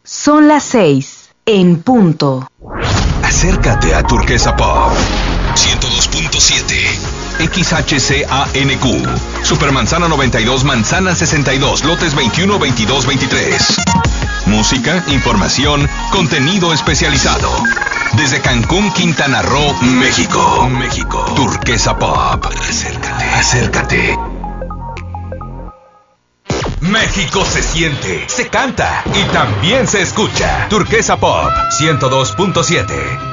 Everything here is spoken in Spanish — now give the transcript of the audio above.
Son las 6 en punto. Acércate a Turquesa Pop 102.7 XHCANQ Supermanzana 92, Manzana 62, lotes 21, 22, 23. Música, información, contenido especializado. Desde Cancún, Quintana Roo, México. Turquesa Pop. Acércate. México se siente, se canta y también se escucha. Turquesa Pop 102.7.